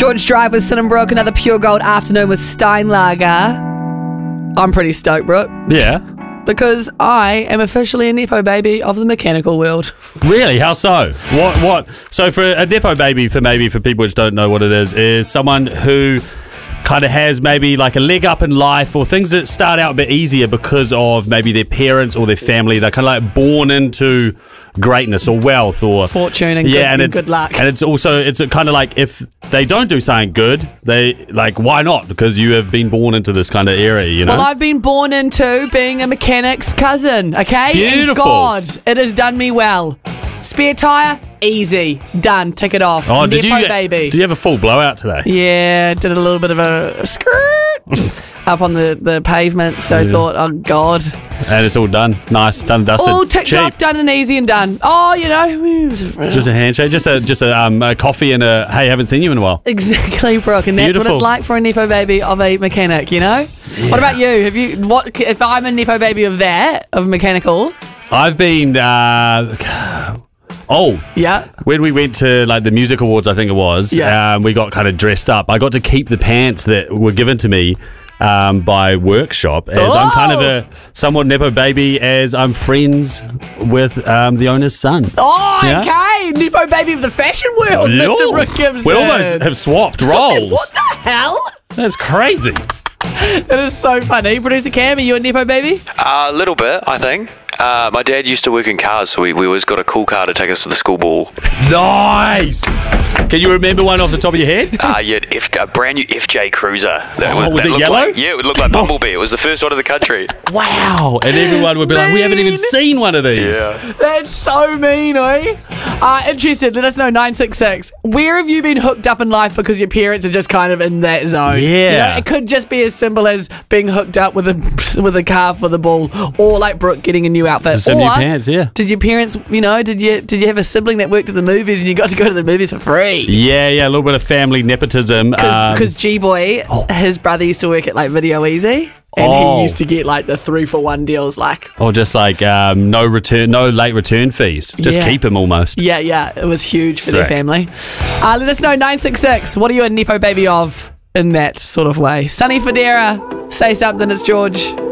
George Drive with Sin and Brooke, another Pure Gold afternoon with Steinlager. I'm pretty stoked, Brooke, Yeah. because I am officially a Nepo baby of the mechanical world. Really? How so? What? So for a Nepo baby, for people which don't know what it is someone who kind of has maybe like a leg up in life, or things that start out a bit easier because of maybe their parents or their family. They're kind of like born into greatness or wealth or Fortune and good luck. And it's kind of like, if they don't do something good, they like, why not? Because you have been born into this kind of area, you know? Well, I've been born into being a mechanic's cousin, okay? Beautiful. And God, it has done me well. Spare tyre, easy, done, tick it off. Oh, Nepo baby. Did you have a full blowout today? Yeah, did a little bit of a skirt up on the pavement, so I thought, oh God. And it's all done. Nice, done and dusted. All ticked Cheap. off, done and easy and done. Oh, you know. Just a handshake, just a coffee and a, hey, haven't seen you in a while. Exactly, Brooke, and that's what Beautiful. it's like for a Nepo baby of a mechanic, you know? Yeah. What about you? If I'm a Nepo baby of mechanical? I've been, Yeah. when we went to like the music awards, I think it was, Yeah. we got kind of dressed up. I got to keep the pants that were given to me by Workshop, as I'm kind of a somewhat Nepo baby, as I'm friends with the owner's son. Oh, Yeah. okay. Nepo baby of the fashion world, Mr. Yo, Brooke Gibson. we almost have swapped roles. What the hell? That's crazy. That is so funny. Producer Cam, are you a Nepo baby? A little bit, I think. My dad used to work in cars, so we always got a cool car to take us to the school ball. Nice. Can you remember one off the top of your head? Yeah, a brand new FJ Cruiser. Was it looked yellow? Like, yeah, it looked like Bumblebee. It was the first one in the country. Wow. And everyone would be like, we haven't even seen one of these. Yeah. That's so mean, eh? Interested, let us know, 966. Where have you been hooked up in life because your parents are just kind of in that zone? Yeah. You know, it could just be as simple as being hooked up with a car for the ball, or like Brooke getting a new outfit. Some or new pants, yeah. Did your parents, did you have a sibling that worked at the movies and you got to go to the movies for free? Yeah, a little bit of family nepotism. Because G-Boy, his brother used to work at like Video Easy, and he used to get like the 3-for-1 deals, like. Or just like no late return fees. Just Yeah. keep him almost. Yeah, it was huge for their Sick. family. Let us know, 966. What are you a Nepo baby of in that sort of way? Sunny Federa, say something. It's George.